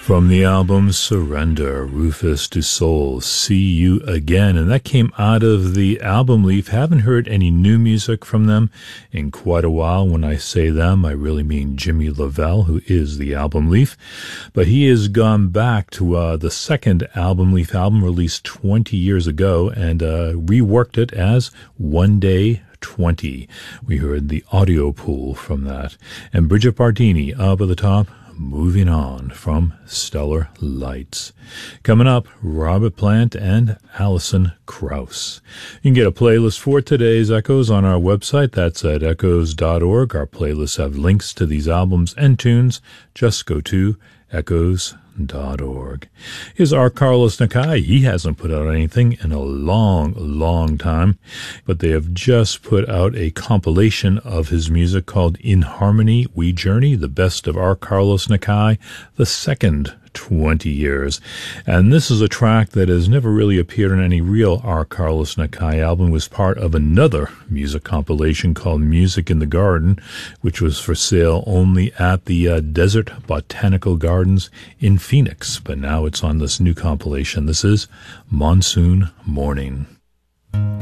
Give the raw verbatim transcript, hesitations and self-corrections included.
From the album Surrender, Rufus Du Sol, See You Again. And that came out of the Album Leaf. Haven't heard any new music from them in quite a while. When I say them, I really mean Jimmy Lavelle, who is the Album Leaf. But he has gone back to uh, the second Album Leaf album released twenty years ago and uh, reworked it as One Day twenty. We heard the audio pool from that. And Bridget Bardini up at the top, Moving On from Stellar Lights. Coming up, Robert Plant and Alison Krauss. You can get a playlist for today's Echoes on our website. That's at echoes dot org. Our playlists have links to these albums and tunes. Just go to echoes dot org. Here's our Carlos Nakai. He hasn't put out anything in a long, long time, but they have just put out a compilation of his music called In Harmony We Journey, the best of our Carlos Nakai, the second twenty years. And this is a track that has never really appeared on any real R. Carlos Nakai album. It was part of another music compilation called Music in the Garden, which was for sale only at the uh, Desert Botanical Gardens in Phoenix. But now it's on this new compilation. This is Monsoon Morning.